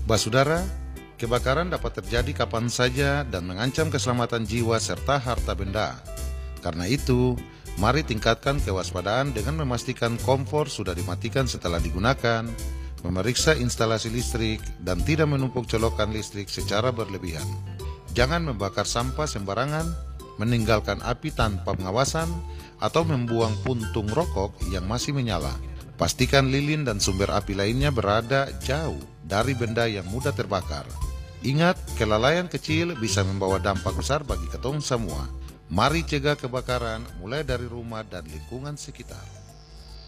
Basudara, kebakaran dapat terjadi kapan saja dan mengancam keselamatan jiwa serta harta benda. Karena itu, mari tingkatkan kewaspadaan dengan memastikan kompor sudah dimatikan setelah digunakan, memeriksa instalasi listrik, dan tidak menumpuk colokan listrik secara berlebihan. Jangan membakar sampah sembarangan, meninggalkan api tanpa pengawasan, atau membuang puntung rokok yang masih menyala. Pastikan lilin dan sumber api lainnya berada jauh dari benda yang mudah terbakar. Ingat, kelalaian kecil bisa membawa dampak besar bagi ketong semua. Mari cegah kebakaran mulai dari rumah dan lingkungan sekitar.